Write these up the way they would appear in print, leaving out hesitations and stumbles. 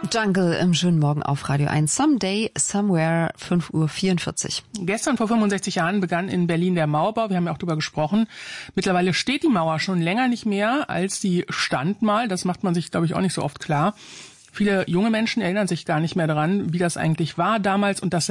Jungle im schönen Morgen auf Radio 1. Someday, Somewhere, 5:44 Uhr. Gestern vor 65 Jahren begann in Berlin der Mauerbau. Wir haben ja auch darüber gesprochen. Mittlerweile steht die Mauer schon länger nicht mehr, als sie stand mal. Das macht man sich, glaube ich, auch nicht so oft klar. Viele junge Menschen erinnern sich gar nicht mehr daran, wie das eigentlich war damals. Und das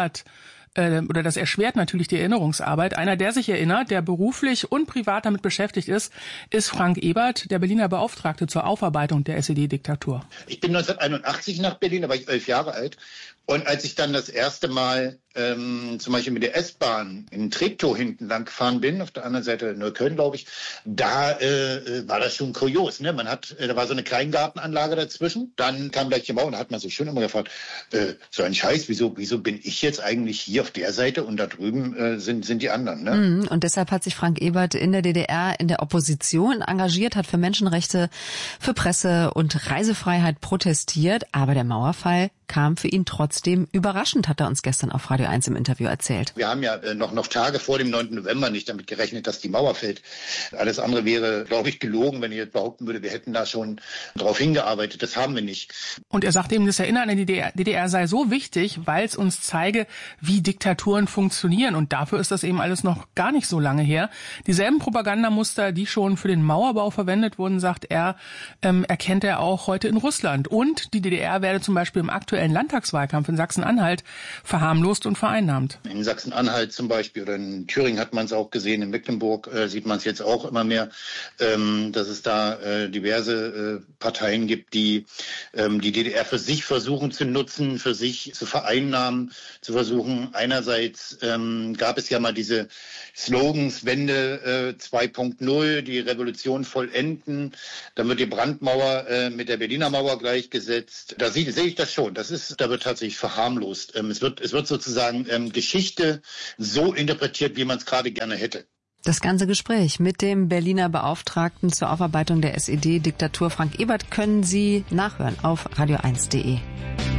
das erschwert natürlich die Erinnerungsarbeit. Einer, der sich erinnert, der beruflich und privat damit beschäftigt ist Frank Ebert, der Berliner Beauftragte zur Aufarbeitung der SED-Diktatur. Ich bin 1981 nach Berlin, da war ich 11 Jahre alt. Und als ich dann das erste Mal zum Beispiel mit der S-Bahn in Treptow hinten lang gefahren bin, auf der anderen Seite Neukölln, glaube ich, da war das schon kurios. Ne? Da war so eine Kleingartenanlage dazwischen, dann kam gleich die Mauer und da hat man sich schon immer gefragt, so ein Scheiß, wieso bin ich jetzt eigentlich hier auf der Seite und da drüben sind die anderen. Ne? Und deshalb hat sich Frank Ebert in der DDR in der Opposition engagiert, hat für Menschenrechte, für Presse und Reisefreiheit protestiert, aber der Mauerfall kam für ihn trotzdem überraschend, hat er uns gestern auf Radio 1 im Interview erzählt. Wir haben ja noch Tage vor dem 9. November nicht damit gerechnet, dass die Mauer fällt. Alles andere wäre, glaube ich, gelogen, wenn ich jetzt behaupten würde, wir hätten da schon drauf hingearbeitet. Das haben wir nicht. Und er sagt eben, das Erinnern an die DDR sei so wichtig, weil es uns zeige, wie Diktaturen funktionieren. Und dafür ist das eben alles noch gar nicht so lange her. Dieselben Propagandamuster, die schon für den Mauerbau verwendet wurden, sagt er, erkennt er auch heute in Russland. Und die DDR werde zum Beispiel im aktuellen Landtagswahlkampf in Sachsen-Anhalt verharmlost und vereinnahmt. In Sachsen-Anhalt zum Beispiel oder in Thüringen hat man es auch gesehen, in Mecklenburg sieht man es jetzt auch immer mehr, dass es da diverse Parteien gibt, die die DDR für sich versuchen zu nutzen, für sich zu vereinnahmen, zu versuchen. Einerseits gab es ja mal diese Slogans, Wende 2.0, die Revolution vollenden, dann wird die Brandmauer mit der Berliner Mauer gleichgesetzt. Da sehe ich das schon. Da wird tatsächlich verharmlost. Es wird sozusagen Geschichte so interpretiert, wie man es gerade gerne hätte. Das ganze Gespräch mit dem Berliner Beauftragten zur Aufarbeitung der SED-Diktatur Frank Ebert können Sie nachhören auf radio1.de.